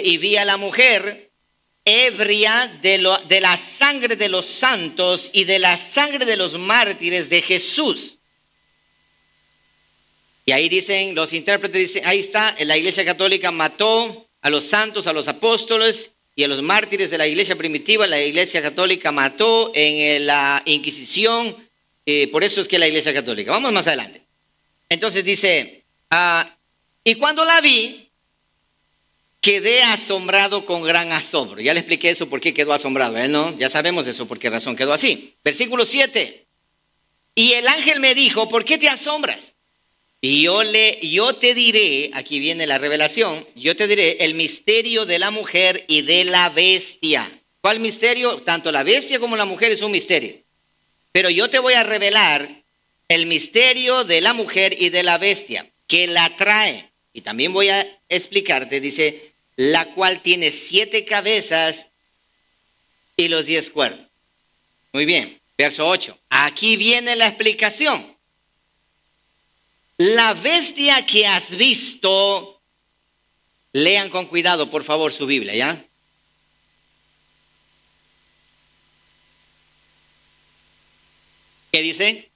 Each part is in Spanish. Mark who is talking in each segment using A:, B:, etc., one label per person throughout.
A: y vi a la mujer ebria de la sangre de los santos y de la sangre de los mártires de Jesús. Y ahí dicen, los intérpretes dicen, ahí está, la Iglesia Católica mató a los santos, a los apóstoles y a los mártires de la Iglesia primitiva. La Iglesia Católica mató en la Inquisición, por eso es que la Iglesia Católica. Vamos más adelante. Entonces dice, y cuando la vi, quedé asombrado con gran asombro. Ya le expliqué eso, por qué quedó asombrado. Él no, ya sabemos eso, por qué razón quedó así. Versículo 7. Y el ángel me dijo, ¿por qué te asombras? Y yo te diré, aquí viene la revelación, yo te diré el misterio de la mujer y de la bestia. ¿Cuál misterio? Tanto la bestia como la mujer es un misterio. Pero yo te voy a revelar el misterio de la mujer y de la bestia, que la trae. Y también voy a explicarte, dice, la cual tiene 7 cabezas y los 10 cuernos. Muy bien, verso 8. Aquí viene la explicación. La bestia que has visto, lean con cuidado, por favor, su Biblia, ¿ya? ¿Qué dice?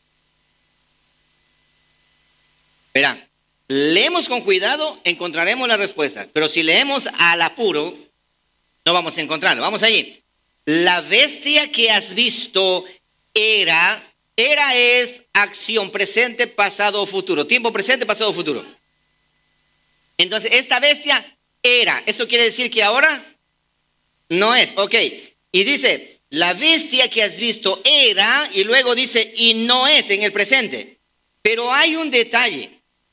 A: Verán. Leemos con cuidado, encontraremos la respuesta. Pero si leemos al apuro, no vamos a encontrarlo. Vamos allí. La bestia que has visto era es acción presente, pasado o futuro. Tiempo presente, pasado o futuro. Entonces, esta bestia era. ¿Eso quiere decir que ahora no es? Ok. Y dice, la bestia que has visto era, y luego dice, y no es en el presente. Pero hay un detalle.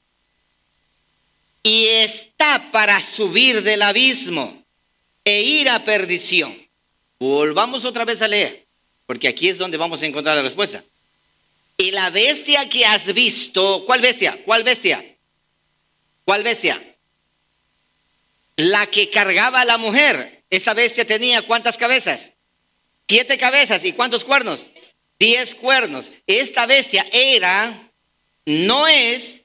A: Y está para subir del abismo e ir a perdición. Volvamos otra vez a leer, porque aquí es donde vamos a encontrar la respuesta. Y la bestia que has visto, ¿cuál bestia? ¿Cuál bestia? ¿Cuál bestia? La que cargaba a la mujer. Esa bestia tenía ¿cuántas cabezas? 7 cabezas. ¿Y cuántos cuernos? 10 cuernos. Esta bestia era, no es,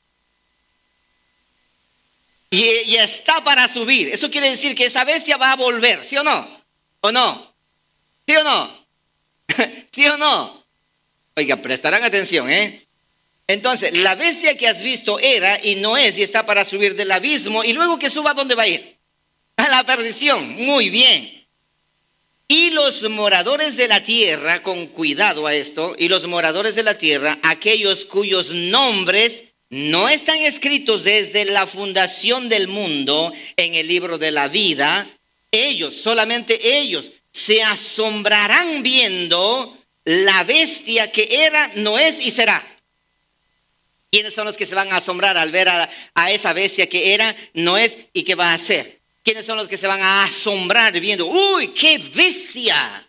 A: y está para subir. Eso quiere decir que esa bestia va a volver, ¿sí o no? ¿O no? ¿Sí o no? ¿Sí o no? Oiga, prestarán atención, ¿eh? Entonces, la bestia que has visto era y no es, y está para subir del abismo, y luego que suba, ¿a dónde va a ir? A la perdición. Muy bien. Y los moradores de la tierra, con cuidado a esto, y los moradores de la tierra, aquellos cuyos nombres no están escritos desde la fundación del mundo en el libro de la vida, ellos, solamente ellos, se asombrarán viendo la bestia que era, no es y será. ¿Quiénes son los que se van a asombrar al ver a esa bestia que era, no es y que va a ser? ¿Quiénes son los que se van a asombrar viendo, uy, qué bestia?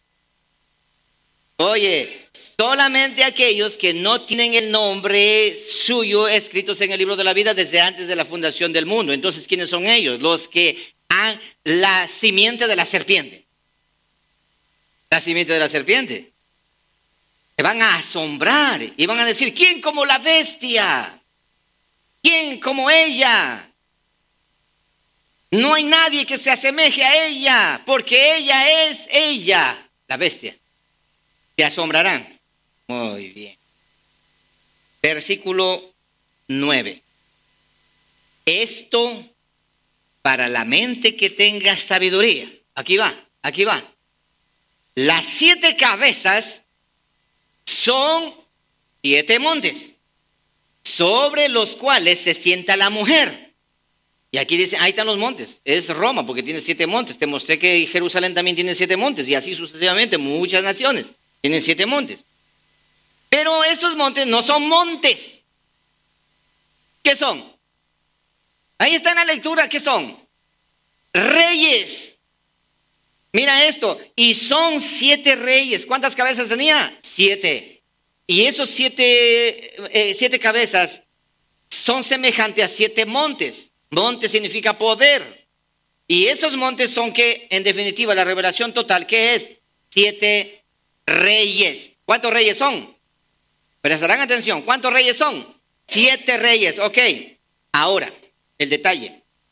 A: Oye, solamente aquellos que no tienen el nombre suyo escritos en el libro de la vida desde antes de la fundación del mundo. Entonces, ¿quiénes son ellos? Los que han la simiente de la serpiente. La simiente de la serpiente. Se van a asombrar y van a decir, ¿quién como la bestia? ¿Quién como ella? No hay nadie que se asemeje a ella, porque ella es ella, la bestia. Se asombrarán. Muy bien. Versículo 9. Esto para la mente que tenga sabiduría. Aquí va, aquí va. Las 7 cabezas son 7 montes, sobre los cuales se sienta la mujer. Y aquí dice, ahí están los montes. Es Roma porque tiene 7 montes. Te mostré que Jerusalén también tiene 7 montes y así sucesivamente muchas naciones tienen 7 montes. Pero esos montes no son montes. ¿Qué son? Ahí está en la lectura, ¿qué son? Reyes. Mira esto, y son 7 reyes. ¿Cuántas cabezas tenía? 7. Y esos 7 cabezas son semejantes a 7 montes. Monte significa poder. Y esos montes son que, en definitiva, la revelación total, ¿qué es? 7 reyes. ¿Cuántos reyes son? Prestarán atención. ¿Cuántos reyes son? 7 reyes, ok. Ahora, el detalle.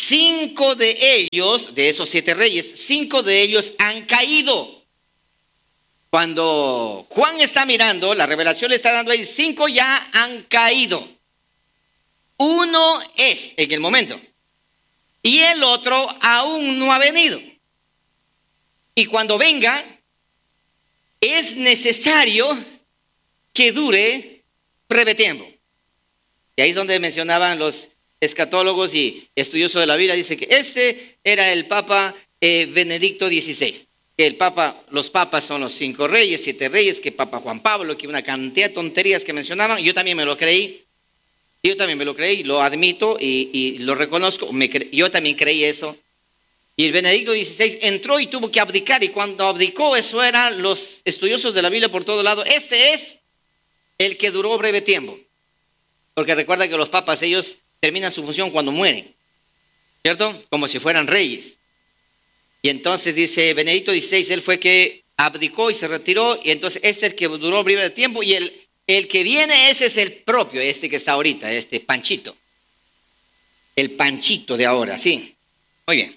A: 5 de ellos, de esos 7 reyes, 5 de ellos han caído. Cuando Juan está mirando, la revelación le está dando ahí, 5 ya han caído. Uno es en el momento y el otro aún no ha venido. Y cuando venga, es necesario que dure breve tiempo. Y ahí es donde mencionaban los escatólogos y estudiosos de la Biblia, dice que este era el Papa Benedicto XVI. Que los papas son los 5 reyes, 7 reyes, que Papa Juan Pablo, que una cantidad de tonterías que mencionaban. Yo también me lo creí. Lo admito y lo reconozco. Yo también creí eso. Y el Benedicto XVI entró y tuvo que abdicar. Y cuando abdicó, eso eran los estudiosos de la Biblia por todo lado. Este es el que duró breve tiempo. Porque recuerda que los papas, ellos terminan su función cuando mueren, ¿cierto? Como si fueran reyes. Y entonces dice Benedicto XVI, él fue que abdicó y se retiró. Y entonces este es el que duró breve tiempo. Y el que viene, ese es el propio, este que está ahorita, Panchito. El Panchito de ahora, sí. Muy bien.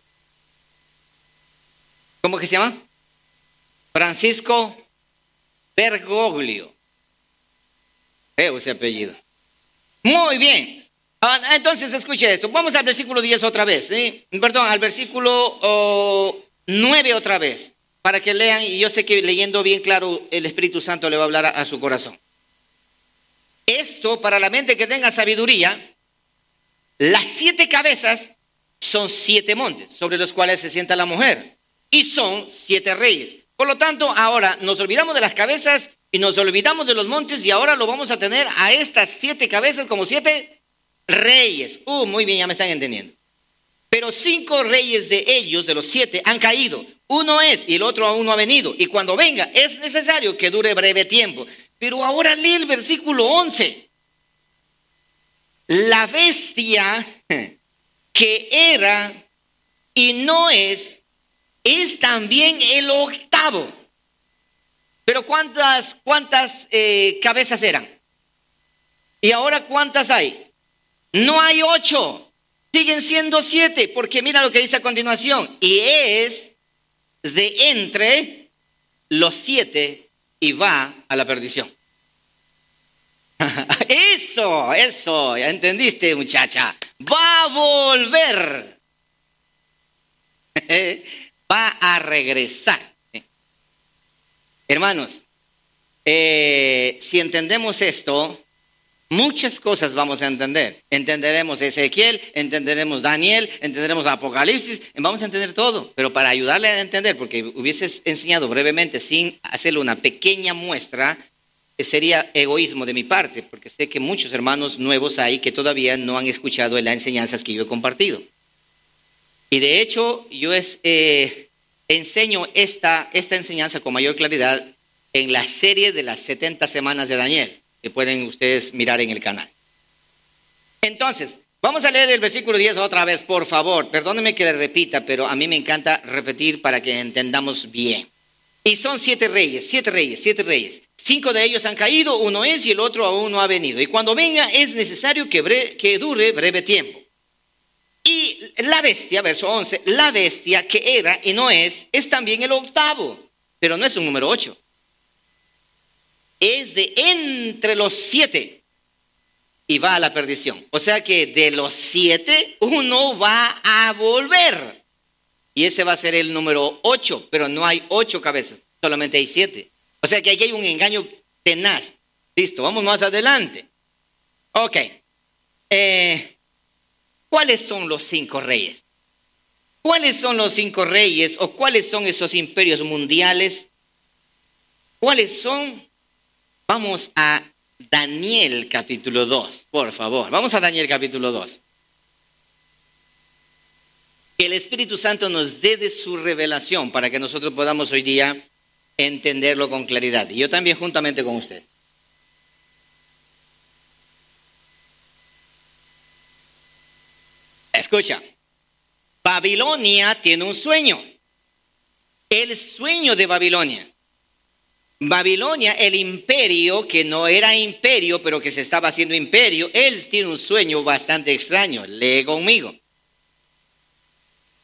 A: ¿Cómo que se llama? Francisco Bergoglio. Feo ese apellido. Muy bien. Entonces escuche esto. Vamos al versículo 10 otra vez. Perdón, al versículo 9 otra vez. Para que lean, y yo sé que leyendo bien claro el Espíritu Santo le va a hablar a su corazón. Esto, para la mente que tenga sabiduría, las 7 cabezas son 7 montes sobre los cuales se sienta la mujer. Y son 7 reyes. Por lo tanto, ahora nos olvidamos de las cabezas y nos olvidamos de los montes y ahora lo vamos a tener a estas 7 cabezas como 7 reyes. Muy bien, ya me están entendiendo. Pero 5 reyes de ellos, de los 7, han caído. Uno es y el otro aún no ha venido. Y cuando venga es necesario que dure breve tiempo. Pero ahora lee el versículo 11. La bestia que era y no es también el 8º. Pero ¿cuántas cabezas eran? ¿Y ahora cuántas hay? No hay 8, siguen siendo 7, porque mira lo que dice a continuación. Y es de entre los 7 y va a la perdición. Eso, ya entendiste, muchacha. Va a volver. Va a regresar. Hermanos, si entendemos esto, muchas cosas vamos a entender. Entenderemos Ezequiel, entenderemos Daniel, entenderemos Apocalipsis, vamos a entender todo. Pero para ayudarle a entender, porque hubieses enseñado brevemente sin hacerle una pequeña muestra, sería egoísmo de mi parte, porque sé que muchos hermanos nuevos hay que todavía no han escuchado las enseñanzas que yo he compartido. Y de hecho, yo enseño esta enseñanza con mayor claridad en la serie de las 70 semanas de Daniel, que pueden ustedes mirar en el canal. Entonces, vamos a leer el versículo 10 otra vez, por favor. Perdónenme que le repita, pero a mí me encanta repetir para que entendamos bien. Y son 7 reyes. 5 de ellos han caído, uno es y el otro aún no ha venido. Y cuando venga es necesario que dure breve tiempo. Y la bestia, verso 11, la bestia que era y no es también el 8º, pero no es un número 8. Es de entre los 7 y va a la perdición. O sea que de los 7, uno va a volver. Y ese va a ser el número 8, pero no hay 8 cabezas, solamente hay 7. O sea que aquí hay un engaño tenaz. Listo, vamos más adelante. Ok. ¿Cuáles son los 5 reyes? ¿Cuáles son los 5 reyes o cuáles son esos imperios mundiales? ¿Cuáles son? Vamos a Daniel capítulo 2, por favor. Vamos a Daniel capítulo 2. Que el Espíritu Santo nos dé de su revelación para que nosotros podamos hoy día entenderlo con claridad. Y yo también juntamente con usted. Escucha, Babilonia tiene un sueño. El sueño de Babilonia. Babilonia, el imperio que no era imperio, pero que se estaba haciendo imperio, él tiene un sueño bastante extraño. Lee conmigo.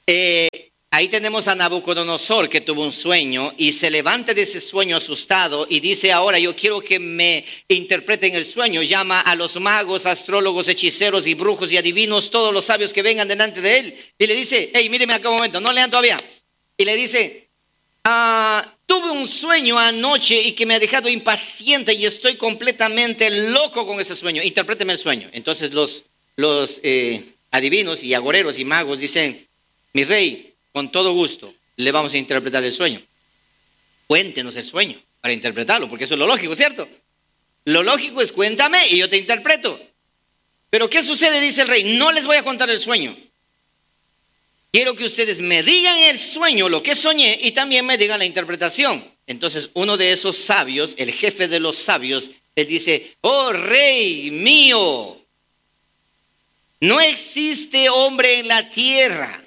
A: Ahí tenemos a Nabucodonosor que tuvo un sueño y se levanta de ese sueño asustado y dice: ahora yo quiero que me interpreten el sueño. Llama a los magos, astrólogos, hechiceros y brujos y adivinos, todos los sabios que vengan delante de él. Y le dice: hey, míreme acá un momento, no lean todavía. Y le dice: tuve un sueño anoche y que me ha dejado impaciente y estoy completamente loco con ese sueño. Interpréteme el sueño. Entonces los adivinos y agoreros y magos dicen: mi rey, con todo gusto le vamos a interpretar el sueño. Cuéntenos el sueño para interpretarlo, porque eso es lo lógico, ¿cierto? Lo lógico es: cuéntame y yo te interpreto. Pero ¿qué sucede? Dice el rey: no les voy a contar el sueño. Quiero que ustedes me digan el sueño, lo que soñé, y también me digan la interpretación. Entonces uno de esos sabios, el jefe de los sabios, él dice: oh rey mío, no existe hombre en la tierra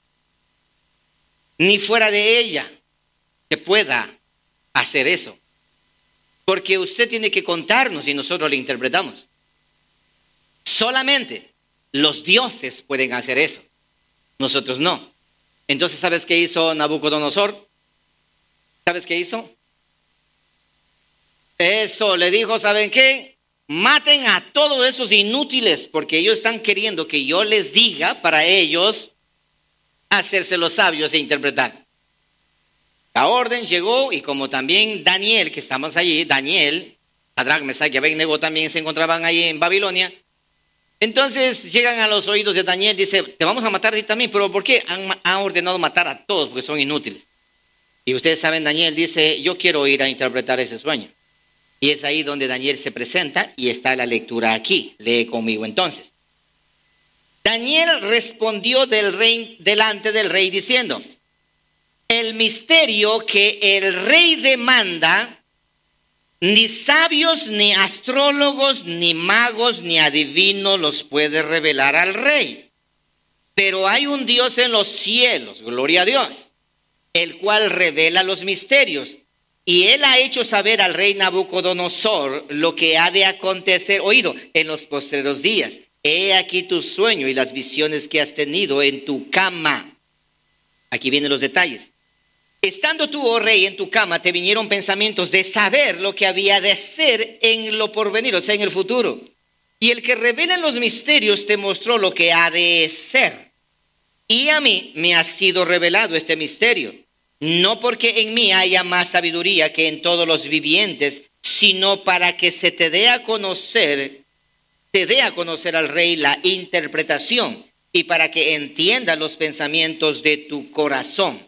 A: ni fuera de ella que pueda hacer eso, porque usted tiene que contarnos y nosotros le interpretamos. Solamente los dioses pueden hacer eso, nosotros no. Entonces, ¿sabes qué hizo Nabucodonosor? ¿Sabes qué hizo? Eso, le dijo: ¿saben qué? Maten a todos esos inútiles, porque ellos están queriendo que yo les diga para ellos hacerse los sabios e interpretar. La orden llegó, y como también Daniel, que estamos allí, Daniel, Sadrach, Mesach y Abednego también se encontraban ahí en Babilonia. Entonces llegan a los oídos de Daniel, dice: te vamos a matar a ti también. ¿Pero por qué? Han ordenado matar a todos porque son inútiles. Y ustedes saben, Daniel dice: yo quiero ir a interpretar ese sueño. Y es ahí donde Daniel se presenta y está la lectura aquí. Lee conmigo entonces. Daniel respondió delante del rey diciendo: el misterio que el rey demanda, ni sabios, ni astrólogos, ni magos, ni adivinos los puede revelar al rey. Pero hay un Dios en los cielos, gloria a Dios, el cual revela los misterios. Y él ha hecho saber al rey Nabucodonosor lo que ha de acontecer, oído, en los postreros días. He aquí tu sueño y las visiones que has tenido en tu cama. Aquí vienen los detalles. Estando tú, oh rey, en tu cama, te vinieron pensamientos de saber lo que había de ser en lo porvenir, o sea, en el futuro. Y el que revela los misterios te mostró lo que ha de ser. Y a mí me ha sido revelado este misterio, no porque en mí haya más sabiduría que en todos los vivientes, sino para que se te dé a conocer al rey la interpretación y para que entienda los pensamientos de tu corazón.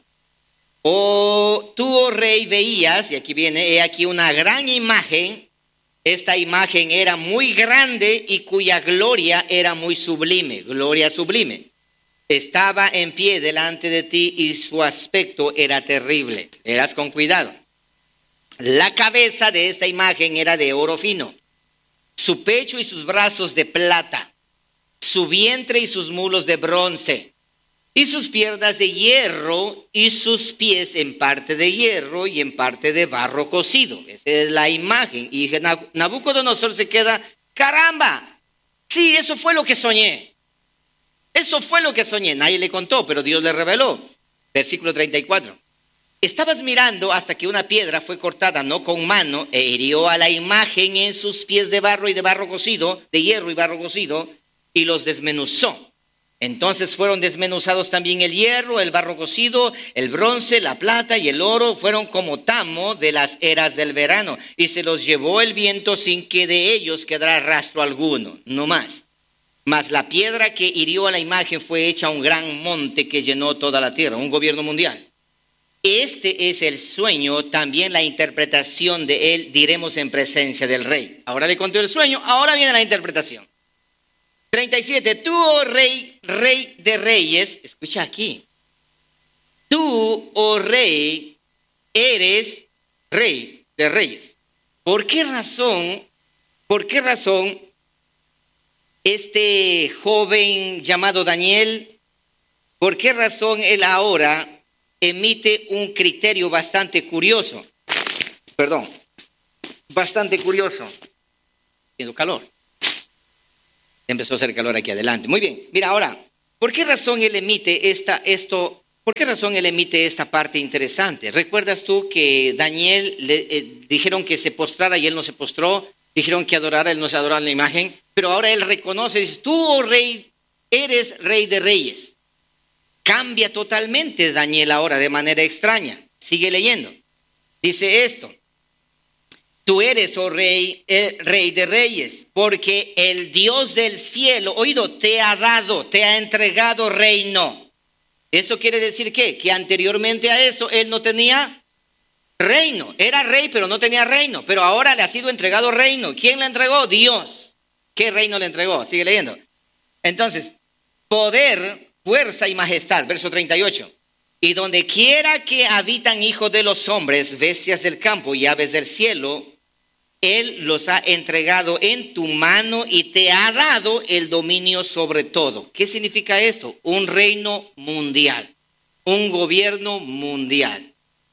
A: Tú, oh rey, veías, y aquí viene, he aquí una gran imagen. Esta imagen era muy grande y cuya gloria era muy sublime, gloria sublime. Estaba en pie delante de ti y su aspecto era terrible. Eras con cuidado. La cabeza de esta imagen era de oro fino, su pecho y sus brazos de plata, su vientre y sus mulos de bronce, y sus piernas de hierro, y sus pies en parte de hierro y en parte de barro cocido. Esa es la imagen. Y Nabucodonosor se queda: caramba, sí, eso fue lo que soñé. Eso fue lo que soñé. Nadie le contó, pero Dios le reveló. Versículo 34. Estabas mirando hasta que una piedra fue cortada, no con mano, e hirió a la imagen en sus pies de barro y de barro cocido, de hierro y barro cocido, y los desmenuzó. Entonces fueron desmenuzados también el hierro, el barro cocido, el bronce, la plata y el oro, fueron como tamo de las eras del verano, y se los llevó el viento sin que de ellos quedara rastro alguno, no más. Mas la piedra que hirió a la imagen fue hecha un gran monte que llenó toda la tierra, un gobierno mundial. Este es el sueño, también la interpretación de él diremos en presencia del rey. Ahora le conté el sueño, ahora viene la interpretación. 37. Tú, oh rey, rey de reyes, escucha aquí. Tú, oh rey, eres rey de reyes. ¿Por qué razón este joven llamado Daniel, por qué razón él ahora emite un criterio bastante curioso? Bastante curioso. Haciendo calor. Empezó a hacer calor aquí adelante. Muy bien, mira ahora, ¿por qué razón él emite ¿por qué razón él emite esta parte interesante? ¿Recuerdas tú que Daniel dijeron que se postrara y él no se postró? Dijeron que adorara, él no se adoró en la imagen. Pero ahora él reconoce, dice, tú, oh rey, eres rey de reyes. Cambia totalmente Daniel ahora de manera extraña. Sigue leyendo. Dice esto. Tú eres, oh rey, el rey de reyes, porque el Dios del cielo, oído, te ha dado, te ha entregado reino. ¿Eso quiere decir qué? Que anteriormente a eso él no tenía reino. Era rey, pero no tenía reino. Pero ahora le ha sido entregado reino. ¿Quién le entregó? Dios. ¿Qué reino le entregó? Sigue leyendo. Entonces, poder, fuerza y majestad. Verso 38. Y donde quiera que habitan hijos de los hombres, bestias del campo y aves del cielo, Él los ha entregado en tu mano y te ha dado el dominio sobre todo. ¿Qué significa esto? Un reino mundial, un gobierno mundial.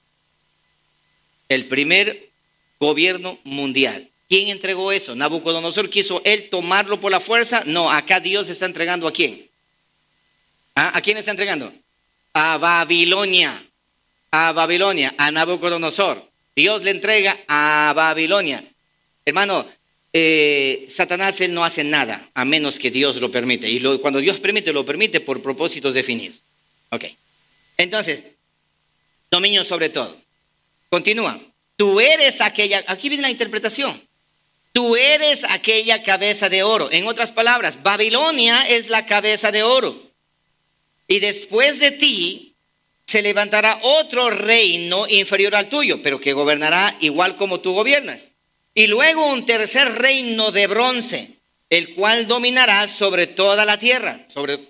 A: El primer gobierno mundial. ¿Quién entregó eso? ¿Nabucodonosor quiso él tomarlo por la fuerza? No, acá Dios está entregando ¿a quién? ¿A quién está entregando? A Babilonia. A Babilonia, a Nabucodonosor. Dios le entrega a Babilonia. Hermano, Satanás él no hace nada a menos que Dios lo permite. Y cuando Dios permite, lo permite por propósitos definidos. Ok. Entonces, dominio sobre todo. Continúa. Tú eres aquella, aquí viene la interpretación. Tú eres aquella cabeza de oro. En otras palabras, Babilonia es la cabeza de oro. Y después de ti se levantará otro reino inferior al tuyo, pero que gobernará igual como tú gobiernas. Y luego un tercer reino de bronce, el cual dominará sobre toda la tierra,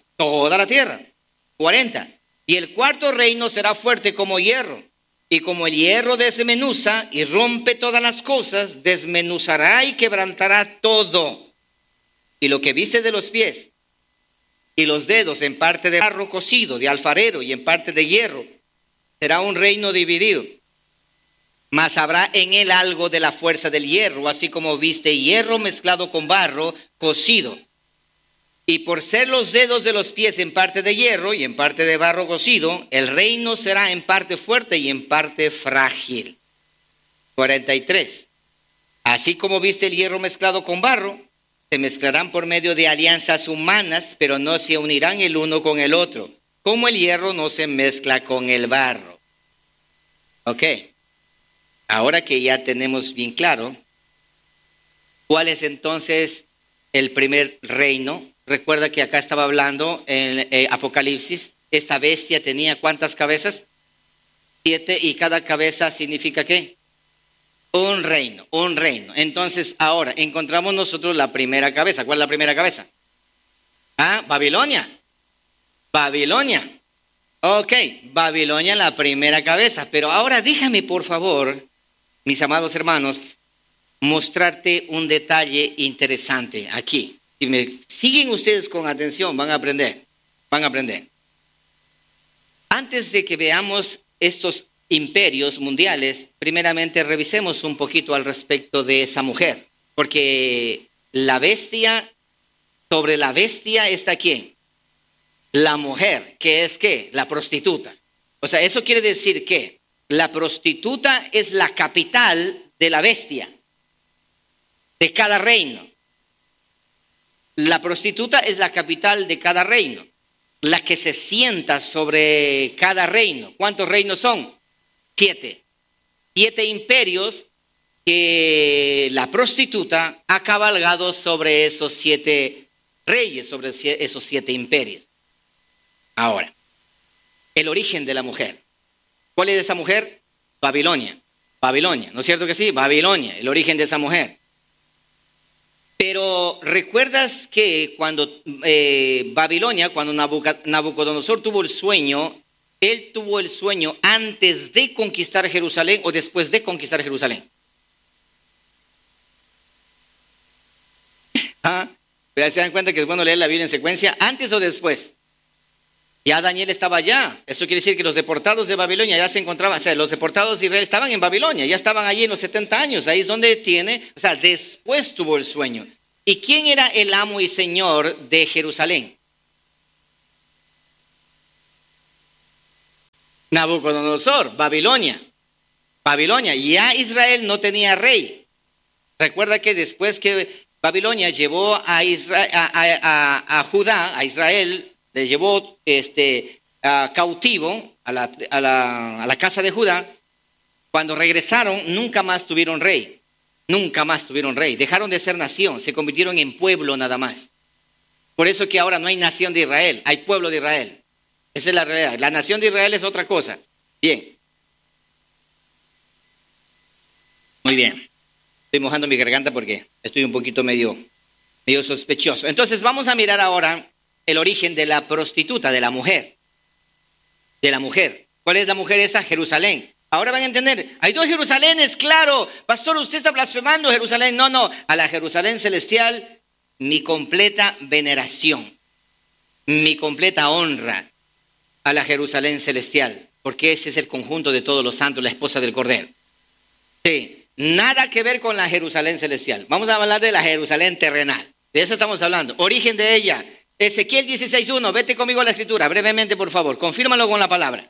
A: 40. Y el cuarto reino será fuerte como hierro. Y como el hierro desmenuza y rompe todas las cosas, desmenuzará y quebrantará todo. Y lo que viste de los pies y los dedos en parte de barro cocido, de alfarero y en parte de hierro, será un reino dividido. Mas habrá en él algo de la fuerza del hierro, así como viste hierro mezclado con barro cocido. Y por ser los dedos de los pies en parte de hierro y en parte de barro cocido, el reino será en parte fuerte y en parte frágil. 43. Así como viste el hierro mezclado con barro, se mezclarán por medio de alianzas humanas, pero no se unirán el uno con el otro, como el hierro no se mezcla con el barro. Ok. Ahora que ya tenemos bien claro cuál es entonces el primer reino. Recuerda que acá estaba hablando en Apocalipsis, esta bestia tenía ¿cuántas cabezas? 7, y cada cabeza significa ¿qué? Un reino, un reino. Entonces ahora encontramos nosotros la primera cabeza. ¿Cuál es la primera cabeza? Babilonia. Babilonia. Ok, Babilonia la primera cabeza. Pero ahora déjame por favor, mis amados hermanos, mostrarte un detalle interesante aquí. Si me siguen ustedes con atención, van a aprender. Antes de que veamos estos imperios mundiales, primeramente revisemos un poquito al respecto de esa mujer. Porque la bestia, sobre la bestia está ¿quién? La mujer, que es ¿qué? La prostituta. O sea, eso quiere decir que la prostituta es la capital de la bestia, de cada reino. La prostituta es la capital de cada reino, la que se sienta sobre cada reino. ¿Cuántos reinos son? 7. 7 imperios que la prostituta ha cabalgado sobre esos 7 reyes, sobre esos 7 imperios. Ahora, el origen de la mujer. ¿Cuál es esa mujer? Babilonia. Babilonia, ¿no es cierto que sí? Babilonia, el origen de esa mujer. Pero ¿recuerdas que cuando Babilonia, cuando Nabucodonosor tuvo el sueño, él tuvo el sueño antes de conquistar Jerusalén o después de conquistar Jerusalén? ¿Se dan cuenta que es bueno leer la Biblia en secuencia? ¿Antes o después? Ya Daniel estaba allá. Eso quiere decir que los deportados de Babilonia ya se encontraban, o sea, los deportados de Israel estaban en Babilonia, ya estaban allí en los 70 años. Ahí es donde después tuvo el sueño. ¿Y quién era el amo y señor de Jerusalén? Nabucodonosor, Babilonia. Babilonia. Ya Israel no tenía rey. Recuerda que después que Babilonia llevó a Judá, a Israel, le llevó cautivo a la casa de Judá. Cuando regresaron, nunca más tuvieron rey. Nunca más tuvieron rey. Dejaron de ser nación, se convirtieron en pueblo nada más. Por eso que ahora no hay nación de Israel, hay pueblo de Israel. Esa es la realidad. La nación de Israel es otra cosa. Bien. Muy bien. Estoy mojando mi garganta porque estoy un poquito medio sospechoso. Entonces vamos a mirar ahora el origen de la prostituta, de la mujer. De la mujer. ¿Cuál es la mujer esa? Jerusalén. Ahora van a entender. Hay dos Jerusalénes, claro. Pastor, usted está blasfemando Jerusalén. No. A la Jerusalén celestial, mi completa veneración. Mi completa honra a la Jerusalén celestial. Porque ese es el conjunto de todos los santos, la esposa del Cordero. Sí. Nada que ver con la Jerusalén celestial. Vamos a hablar de la Jerusalén terrenal. De eso estamos hablando. Origen de ella. Ezequiel 16:1. Vete conmigo a la escritura. Brevemente, por favor. Confírmalo con la palabra.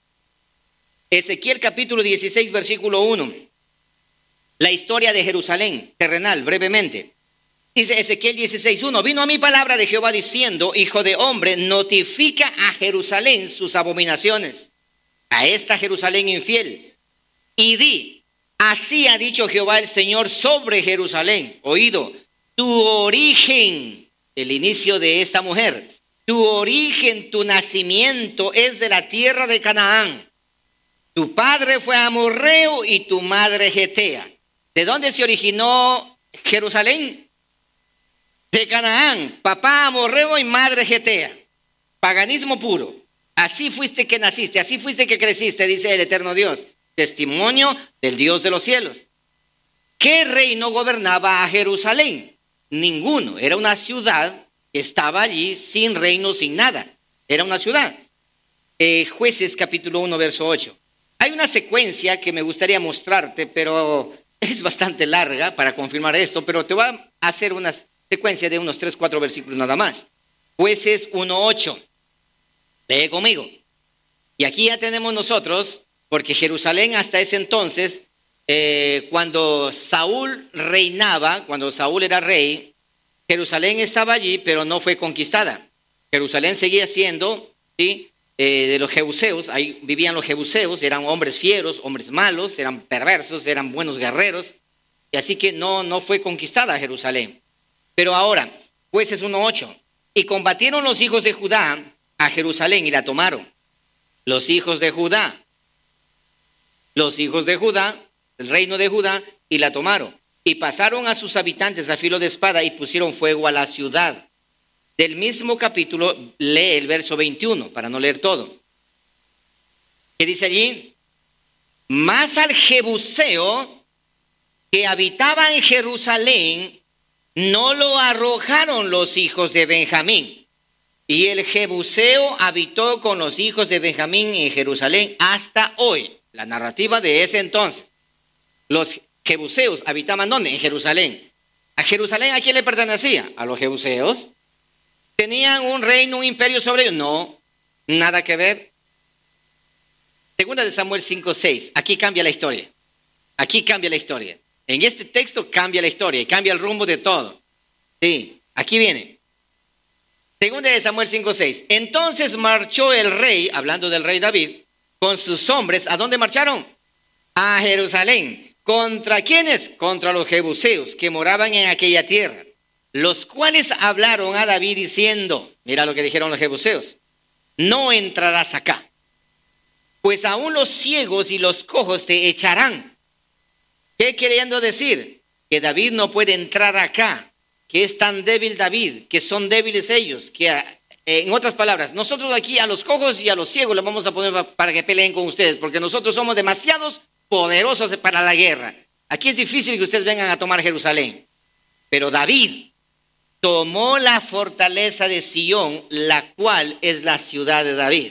A: Ezequiel capítulo 16, versículo 1. La historia de Jerusalén terrenal, brevemente. Dice Ezequiel 16:1. Vino a mí palabra de Jehová diciendo: Hijo de hombre, notifica a Jerusalén sus abominaciones, a esta Jerusalén infiel, y di: así ha dicho Jehová el Señor sobre Jerusalén. Oído, tu origen, el inicio de esta mujer, tu origen, tu nacimiento es de la tierra de Canaán. Tu padre fue amorreo y tu madre getea. ¿De dónde se originó Jerusalén? De Canaán. Papá amorreo y madre getea. Paganismo puro. Así fuiste que naciste, así fuiste que creciste, dice el eterno Dios. Testimonio del Dios de los cielos. ¿Qué reino gobernaba a Jerusalén? Ninguno. Era una ciudad que estaba allí sin reino, sin nada. Era una ciudad. Jueces capítulo 1, verso 8. Hay una secuencia que me gustaría mostrarte, pero es bastante larga para confirmar esto, pero te voy a hacer una secuencia de unos 3, 4 versículos nada más. Jueces 1:8. Lee conmigo. Y aquí ya tenemos nosotros, porque Jerusalén hasta ese entonces, cuando Saúl reinaba, cuando Saúl era rey, Jerusalén estaba allí, pero no fue conquistada. Jerusalén seguía siendo, ¿sí?, de los jebuseos. Ahí vivían los jebuseos, eran hombres fieros, hombres malos, eran perversos, eran buenos guerreros, y así que no fue conquistada Jerusalén. Pero ahora, Jueces 1:8, y combatieron los hijos de Judá a Jerusalén y la tomaron. Los hijos de Judá, el reino de Judá, y la tomaron. Y pasaron a sus habitantes a filo de espada y pusieron fuego a la ciudad. Del mismo capítulo, lee el verso 21, para no leer todo. ¿Qué dice allí? Mas al jebuseo que habitaba en Jerusalén, no lo arrojaron los hijos de Benjamín. Y el jebuseo habitó con los hijos de Benjamín en Jerusalén hasta hoy. La narrativa de ese entonces. Los jebuseos habitaban ¿dónde? En Jerusalén. ¿A Jerusalén a quién le pertenecía? A los jebuseos. ¿Tenían un reino, un imperio sobre ellos? No, nada que ver. Segunda de Samuel 5:6. Aquí cambia la historia. Aquí cambia la historia. En este texto cambia la historia y cambia el rumbo de todo. Sí, aquí viene. Segunda de Samuel 5:6. Entonces marchó el rey, hablando del rey David, con sus hombres. ¿A dónde marcharon? A Jerusalén. ¿Contra quiénes? Contra los jebuseos que moraban en aquella tierra, los cuales hablaron a David diciendo, mira lo que dijeron los jebuseos: no entrarás acá, pues aún los ciegos y los cojos te echarán. ¿Qué queriendo decir? Que David no puede entrar acá, que es tan débil David, que son débiles ellos, que en otras palabras, nosotros aquí a los cojos y a los ciegos les vamos a poner para que peleen con ustedes, porque nosotros somos demasiados poderosos para la guerra. Aquí es difícil que ustedes vengan a tomar Jerusalén. Pero David tomó la fortaleza de Sión, la cual es la ciudad de David.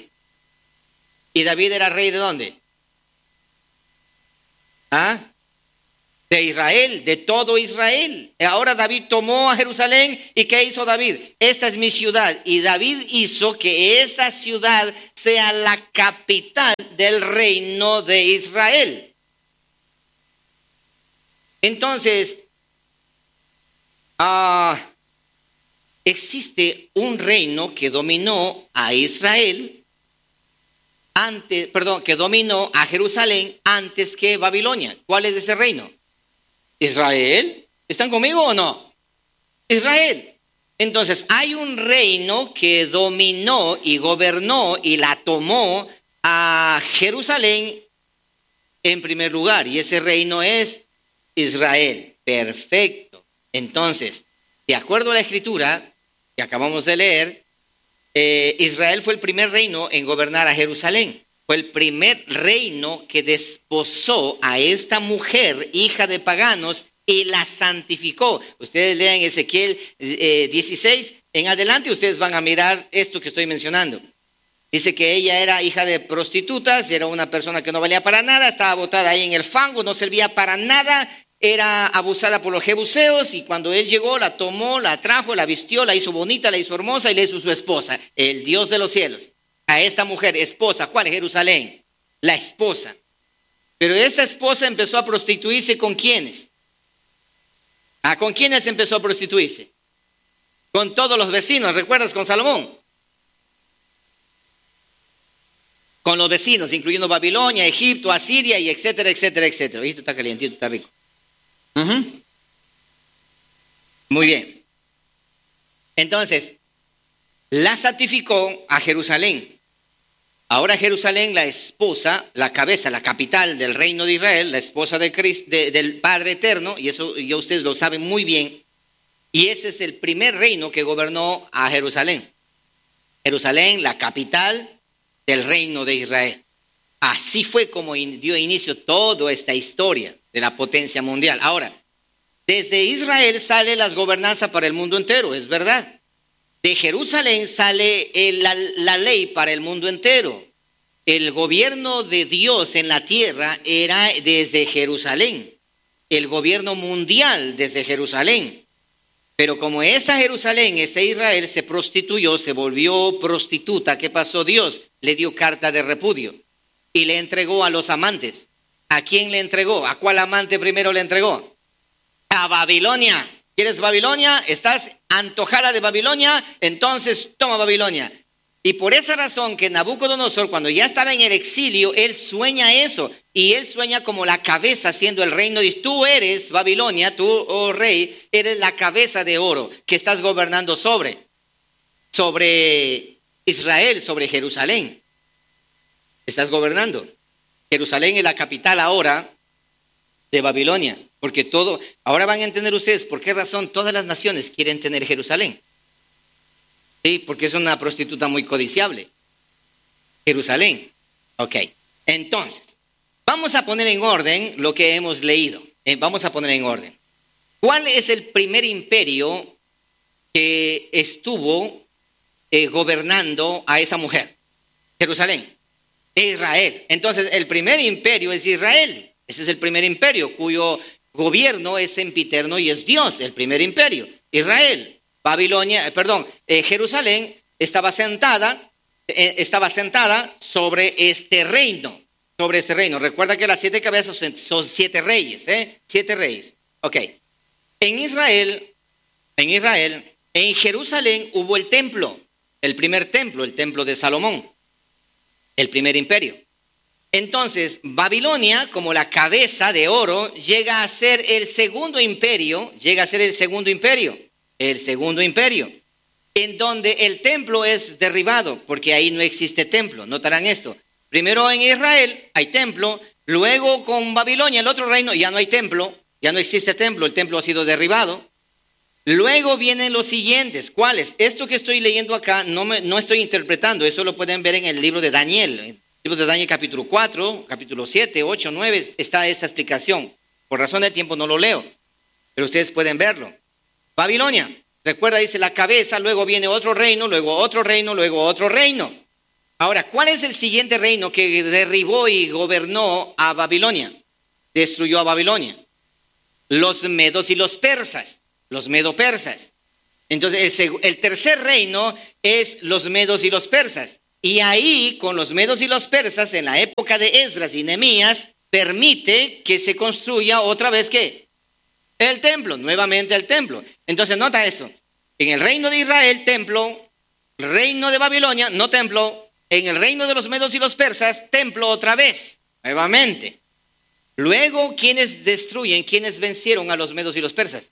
A: ¿Y David era rey de dónde? ¿Ah? De Israel, de todo Israel. Ahora David tomó a Jerusalén. ¿Y qué hizo David? Esta es mi ciudad. Y David hizo que esa ciudad sea la capital del reino de Israel. Entonces, existe un reino que dominó a Israel que dominó a Jerusalén antes que Babilonia. ¿Cuál es ese reino? Israel. ¿Están conmigo o no? Israel. Entonces, hay un reino que dominó y gobernó y la tomó a Jerusalén en primer lugar. Y ese reino es Israel. Perfecto. Entonces, de acuerdo a la escritura que acabamos de leer, Israel fue el primer reino en gobernar a Jerusalén. Fue el primer reino que desposó a esta mujer, hija de paganos, y la santificó. Ustedes lean Ezequiel 16 en adelante, ustedes van a mirar esto que estoy mencionando. Dice que ella era hija de prostitutas, era una persona que no valía para nada, estaba botada ahí en el fango, no servía para nada, era abusada por los jebuseos, y cuando él llegó, la tomó, la trajo, la vistió, la hizo bonita, la hizo hermosa y la hizo su esposa, el Dios de los cielos. A esta mujer, esposa, ¿cuál? Jerusalén, la esposa. Pero esta esposa empezó a prostituirse ¿con quiénes? ¿Con quiénes empezó a prostituirse? Con todos los vecinos, ¿recuerdas con Salomón? Con los vecinos, incluyendo Babilonia, Egipto, Asiria y etcétera, etcétera, etcétera. Esto está calientito, está rico. Muy bien. Entonces, la santificó a Jerusalén. Ahora Jerusalén, la esposa, la cabeza, la capital del reino de Israel, la esposa de Cristo, del Padre Eterno, y eso ya ustedes lo saben muy bien, y ese es el primer reino que gobernó a Jerusalén. Jerusalén, la capital del reino de Israel. Así fue como dio inicio toda esta historia de la potencia mundial. Ahora, desde Israel sale las gobernanzas para el mundo entero, es verdad. De Jerusalén sale la ley para el mundo entero. El gobierno de Dios en la tierra era desde Jerusalén. El gobierno mundial desde Jerusalén. Pero como esta Jerusalén, este Israel se prostituyó, se volvió prostituta, ¿qué pasó? Dios le dio carta de repudio y le entregó a los amantes. ¿A quién le entregó? ¿A cuál amante primero le entregó? A Babilonia. ¿Quieres Babilonia? ¿Estás antojada de Babilonia? Entonces toma Babilonia. Y por esa razón que Nabucodonosor, cuando ya estaba en el exilio, él sueña eso. Y él sueña como la cabeza siendo el reino. Dice, tú eres Babilonia, tú, oh rey, eres la cabeza de oro que estás gobernando sobre Israel, sobre Jerusalén. Estás gobernando. Jerusalén es la capital ahora de Babilonia. Porque ahora van a entender ustedes por qué razón todas las naciones quieren tener Jerusalén. Sí, porque es una prostituta muy codiciable. Jerusalén. Ok. Entonces, vamos a poner en orden lo que hemos leído. Vamos a poner en orden. ¿Cuál es el primer imperio que estuvo gobernando a esa mujer? Jerusalén. Israel. Entonces, el primer imperio es Israel. Ese es el primer imperio cuyo gobierno es sempiterno y es Dios, el primer imperio. Israel. Jerusalén estaba sentada sobre este reino. Recuerda que las 7 cabezas son 7 reyes, 7 reyes. Ok. En Jerusalén hubo el templo, el primer templo, el templo de Salomón, el primer imperio. Entonces, Babilonia, como la cabeza de oro, llega a ser el segundo imperio, en donde el templo es derribado, porque ahí no existe templo. Notarán esto. Primero en Israel hay templo, luego con Babilonia, el otro reino, ya no hay templo, ya no existe templo, el templo ha sido derribado. Luego vienen los siguientes. ¿Cuáles? Esto que estoy leyendo acá no estoy interpretando, eso lo pueden ver en el libro de Daniel. En el libro de Daniel capítulo 4, capítulo 7, 8, 9, está esta explicación. Por razón del tiempo no lo leo, pero ustedes pueden verlo. Babilonia. Recuerda, dice la cabeza, luego viene otro reino, luego otro reino, luego otro reino. Ahora, ¿cuál es el siguiente reino que derribó y gobernó a Babilonia? Destruyó a Babilonia. los medos y los persas, los medo-persas. Entonces, el tercer reino es los medos y los persas. Y ahí, con los medos y los persas, en la época de Esdras y Nehemías, permite que se construya otra vez, ¿qué? El templo, nuevamente el templo. Entonces, nota eso. En el reino de Israel, templo. Reino de Babilonia, no templo. En el reino de los medos y los persas, templo otra vez, nuevamente. Luego, ¿quiénes destruyen, quiénes vencieron a los medos y los persas?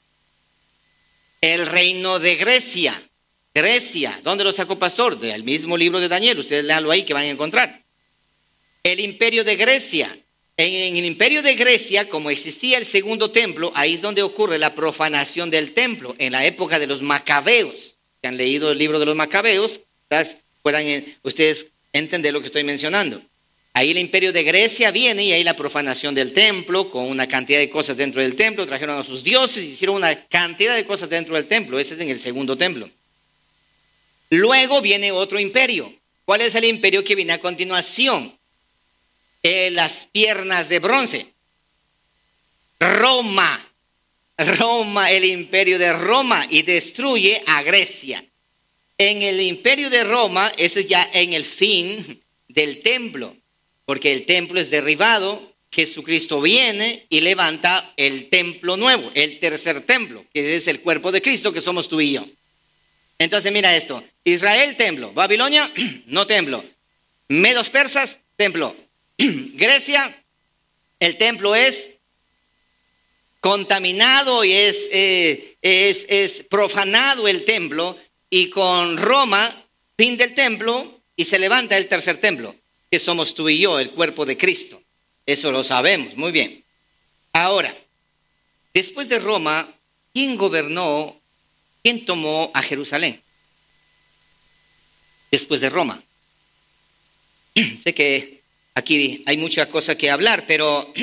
A: El reino de Grecia. Grecia, ¿dónde lo sacó pastor? Del mismo libro de Daniel, ustedes léanlo ahí que van a encontrar. El imperio de Grecia. En el imperio de Grecia, como existía el segundo templo, ahí es donde ocurre la profanación del templo, en la época de los macabeos. Si han leído el libro de los macabeos, puedan ustedes entender lo que estoy mencionando. Ahí el imperio de Grecia viene y ahí la profanación del templo, con una cantidad de cosas dentro del templo, trajeron a sus dioses, hicieron una cantidad de cosas dentro del templo. Ese es en el segundo templo. Luego viene otro imperio. ¿Cuál es el imperio que viene a continuación? Las piernas de bronce. Roma, el imperio de Roma, y destruye a Grecia. En el imperio de Roma, ese es ya en el fin del templo, porque el templo es derribado, Jesucristo viene y levanta el templo nuevo, el tercer templo, que es el cuerpo de Cristo, que somos tú y yo. Entonces mira esto, Israel, templo. Babilonia, no templo. Medos persas, templo. Grecia, el templo es contaminado y es profanado el templo. Y con Roma, fin del templo, y se levanta el tercer templo, que somos tú y yo, el cuerpo de Cristo. Eso lo sabemos, muy bien. Ahora, después de Roma, ¿quién gobernó? ¿Quién tomó a Jerusalén? Después de Roma. Sé que aquí hay mucha cosa que hablar, pero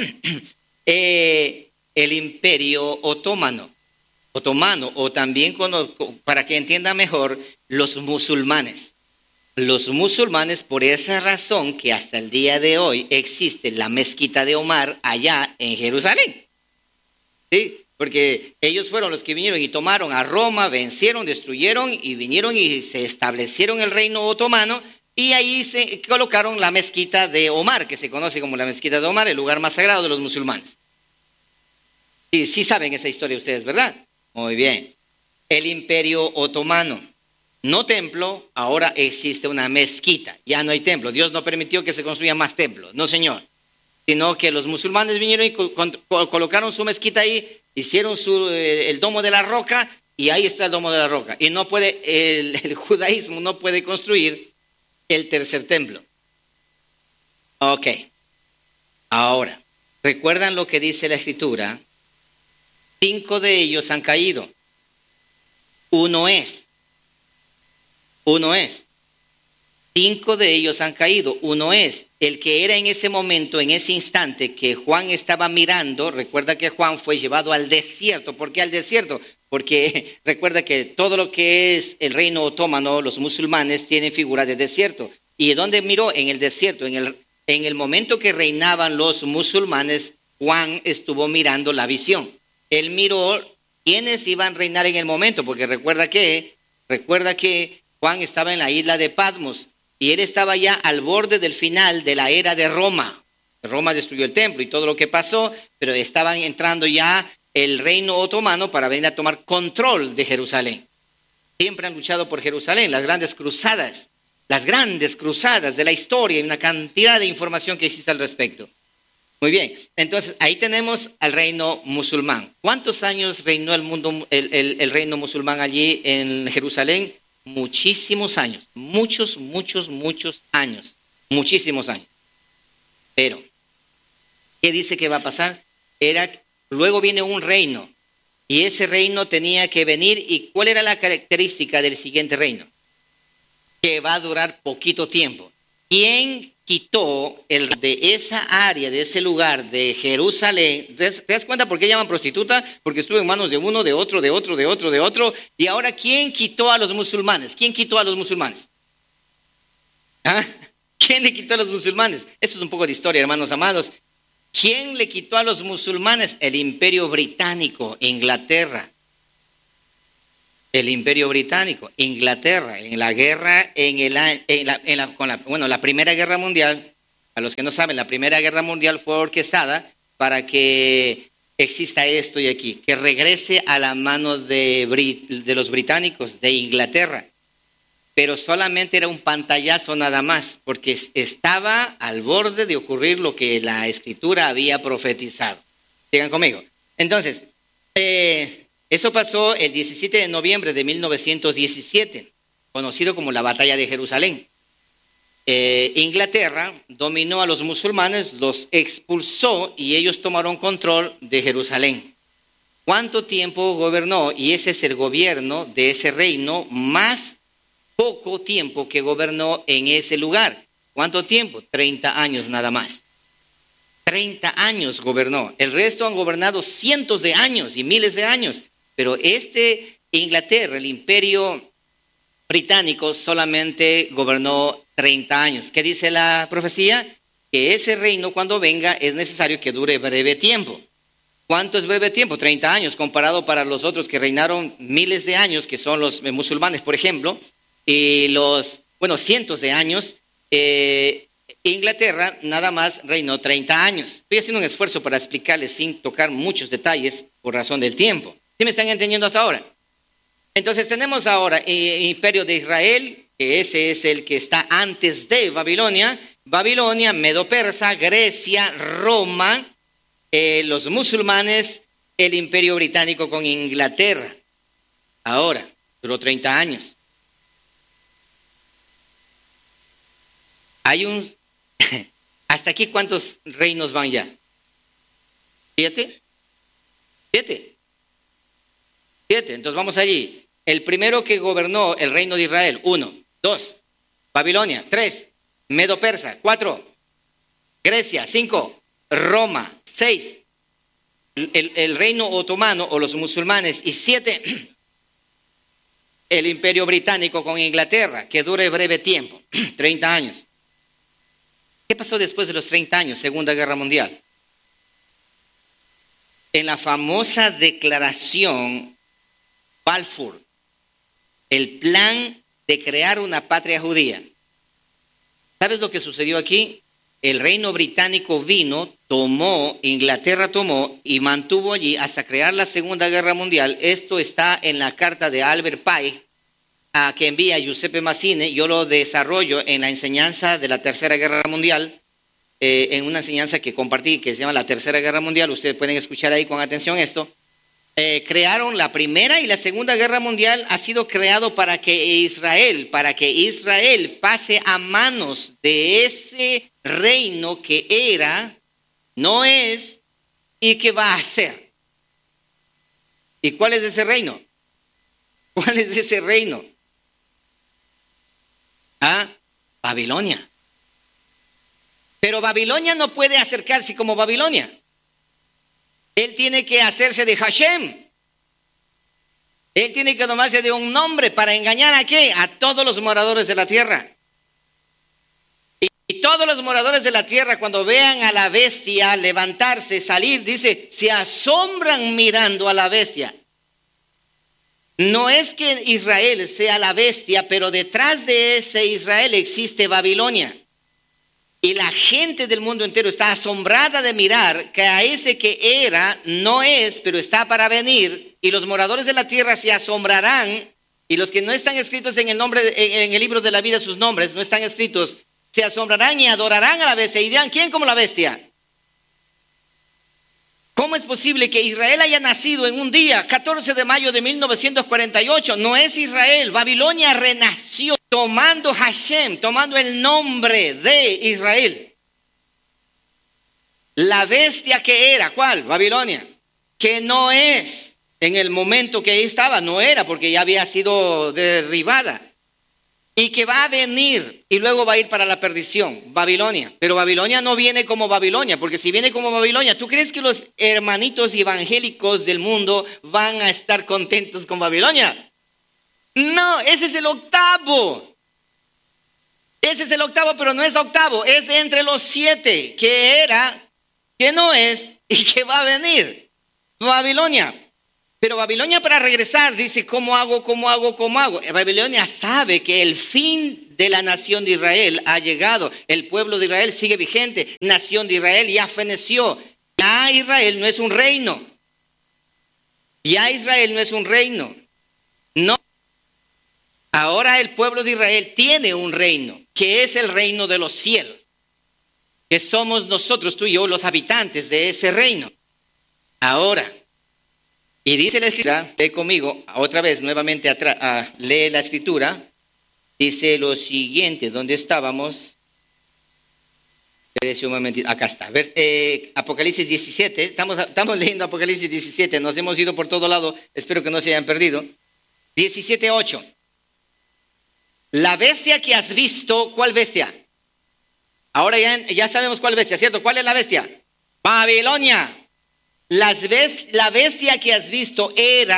A: el imperio otomano, o también para que entienda mejor, los musulmanes. Los musulmanes, por esa razón que hasta el día de hoy existe la mezquita de Omar allá en Jerusalén. ¿Sí? Porque ellos fueron los que vinieron y tomaron a Roma, vencieron, destruyeron y vinieron y se establecieron el reino otomano, y ahí se colocaron la mezquita de Omar, que se conoce como la mezquita de Omar, el lugar más sagrado de los musulmanes. Y sí saben esa historia ustedes, ¿verdad? Muy bien. El imperio otomano, no templo, ahora existe una mezquita, ya no hay templo. Dios no permitió que se construyan más templos, no señor. Sino que los musulmanes vinieron y colocaron su mezquita ahí, hicieron el domo de la roca, y ahí está el domo de la roca. Y no puede, el judaísmo no puede construir el tercer templo. Ok. Ahora, ¿recuerdan lo que dice la Escritura? 5 de ellos han caído. Uno es. 5 de ellos han caído. Uno es el que era en ese momento, en ese instante que Juan estaba mirando. Recuerda que Juan fue llevado al desierto. ¿Por qué al desierto? Porque recuerda que todo lo que es el reino otomano, los musulmanes, tienen figura de desierto. ¿Y dónde miró? En el desierto. En el momento que reinaban los musulmanes, Juan estuvo mirando la visión. Él miró quiénes iban a reinar en el momento, porque recuerda que Juan estaba en la isla de Patmos y él estaba ya al borde del final de la era de Roma. Roma destruyó el templo y todo lo que pasó, pero estaban entrando ya el reino otomano para venir a tomar control de Jerusalén. Siempre han luchado por Jerusalén, las grandes cruzadas de la historia, y una cantidad de información que existe al respecto. Muy bien, entonces ahí tenemos al reino musulmán. ¿Cuántos años reinó el reino musulmán allí en Jerusalén? Muchísimos años, muchos años, muchísimos años. Pero, ¿qué dice que va a pasar? Luego viene un reino, y ese reino tenía que venir. ¿Y cuál era la característica del siguiente reino? Que va a durar poquito tiempo. ¿Quién quitó de esa área, de ese lugar de Jerusalén? ¿Te das cuenta por qué llaman prostituta? Porque estuvo en manos de uno, de otro. Y ahora, ¿quién quitó a los musulmanes? ¿Quién quitó a los musulmanes? ¿Ah? ¿Quién le quitó a los musulmanes? Eso es un poco de historia, hermanos amados. ¿Quién le quitó a los musulmanes? El Imperio Británico, Inglaterra. El Imperio Británico, Inglaterra, en la guerra, la Primera Guerra Mundial. A los que no saben, la Primera Guerra Mundial fue orquestada para que exista esto y aquí, que regrese a la mano de los británicos, de Inglaterra. Pero solamente era un pantallazo nada más, porque estaba al borde de ocurrir lo que la Escritura había profetizado. Sigan conmigo. Entonces, eso pasó el 17 de noviembre de 1917, conocido como la Batalla de Jerusalén. Inglaterra dominó a los musulmanes, los expulsó y ellos tomaron control de Jerusalén. ¿Cuánto tiempo gobernó? Y ese es el gobierno de ese reino más poco tiempo que gobernó en ese lugar. ¿Cuánto tiempo? 30 años nada más. 30 años gobernó. El resto han gobernado cientos de años y miles de años. Pero Inglaterra, el Imperio Británico, solamente gobernó 30 años. ¿Qué dice la profecía? Que ese reino cuando venga es necesario que dure breve tiempo. ¿Cuánto es breve tiempo? 30 años, comparado para los otros que reinaron miles de años, que son los musulmanes, por ejemplo, y cientos de años. Inglaterra nada más reinó 30 años. Estoy haciendo un esfuerzo para explicarles sin tocar muchos detalles por razón del tiempo. ¿Sí me están entendiendo hasta ahora? Entonces tenemos ahora el Imperio de Israel, que ese es el que está antes de Babilonia. Babilonia, Medo-Persa, Grecia, Roma, los musulmanes, el Imperio Británico con Inglaterra. Ahora, duró 30 años. ¿Hasta aquí cuántos reinos van ya? ¿7? Entonces vamos allí. El primero que gobernó el reino de Israel, 1, 2, Babilonia, 3, Medo-Persa, 4, Grecia, 5, Roma, 6, el reino otomano o los musulmanes, y 7, el Imperio Británico con Inglaterra, que dure breve tiempo, 30 años. ¿Qué pasó después de los 30 años? Segunda Guerra Mundial. En la famosa declaración Balfour, el plan de crear una patria judía. ¿Sabes lo que sucedió aquí? El reino británico vino, Inglaterra tomó y mantuvo allí hasta crear la Segunda Guerra Mundial. Esto está en la carta de Albert Pike, que envía Giuseppe Mazzini. Yo lo desarrollo en la enseñanza de la Tercera Guerra Mundial, en una enseñanza que compartí que se llama la Tercera Guerra Mundial. Ustedes pueden escuchar ahí con atención esto. Crearon la Primera y la Segunda Guerra Mundial. Ha sido creado para que Israel pase a manos de ese reino que era, no es y que va a ser. ¿Y cuál es ese reino? ¿Cuál es ese reino? Babilonia. Pero Babilonia no puede acercarse como Babilonia. Él tiene que hacerse de Hashem. Él tiene que tomarse de un nombre para engañar ¿a qué? A todos los moradores de la tierra. Y todos los moradores de la tierra, cuando vean a la bestia levantarse, salir, dice, se asombran mirando a la bestia. No es que Israel sea la bestia, pero detrás de ese Israel existe Babilonia. Y la gente del mundo entero está asombrada de mirar que a ese que era no es, pero está para venir. Y los moradores de la tierra se asombrarán. Y los que no están escritos en el libro de la vida, sus nombres no están escritos, se asombrarán y adorarán a la bestia. Y dirán, ¿quién como la bestia? ¿Cómo es posible que Israel haya nacido en un día, 14 de mayo de 1948? No es Israel. Babilonia renació tomando Hashem, tomando el nombre de Israel. La bestia que era, ¿cuál? Babilonia. Que no es, en el momento que estaba, no era porque ya había sido derribada. Y que va a venir y luego va a ir para la perdición, Babilonia. Pero Babilonia no viene como Babilonia, porque si viene como Babilonia, ¿tú crees que los hermanitos evangélicos del mundo van a estar contentos con Babilonia? No, ese es el octavo. Ese es el octavo, pero no es octavo, es entre los 7, que era que no es y que va a venir. Babilonia. Pero Babilonia, para regresar, dice, ¿cómo hago? Babilonia sabe que el fin de la nación de Israel ha llegado. El pueblo de Israel sigue vigente. Nación de Israel ya feneció. Ya Israel no es un reino. No. Ahora el pueblo de Israel tiene un reino, que es el reino de los cielos. Que somos nosotros, tú y yo, los habitantes de ese reino. Ahora. Y dice la escritura, lee conmigo, otra vez, nuevamente lee la escritura. Dice lo siguiente, ¿dónde estábamos? Un momentito, acá está. Apocalipsis 17, estamos leyendo Apocalipsis 17, nos hemos ido por todo lado, espero que no se hayan perdido. 17:8. La bestia que has visto, ¿cuál bestia? Ahora ya sabemos cuál bestia, ¿cierto? ¿Cuál es la bestia? Babilonia. La bestia que has visto